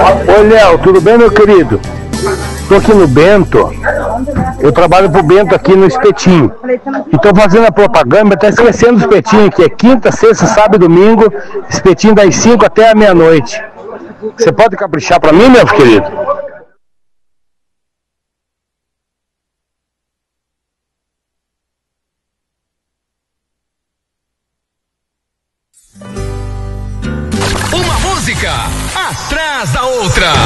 Oi, Léo, tudo bem, meu querido? Tô aqui no Bento. Eu trabalho pro Bento aqui no Espetinho. E tô fazendo a propaganda, tá esquecendo o Espetinho, que é quinta, sexta, sábado e domingo. Espetinho das 5 até a meia-noite. Você pode caprichar pra mim, meu querido? Uma música atrás da outra.